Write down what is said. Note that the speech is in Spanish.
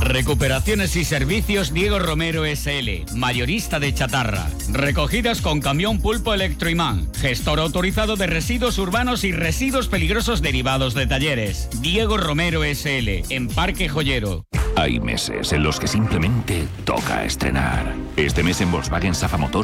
Recuperaciones y servicios Diego Romero SL, mayorista de chatarra. Recogidas con camión Pulpo Electroimán, gestor autorizado de residuos urbanos y residuos peligrosos derivados de talleres. Diego Romero SL, en Parque Joyero. Hay meses en los que simplemente toca estrenar. Este mes en Volkswagen Safa Motor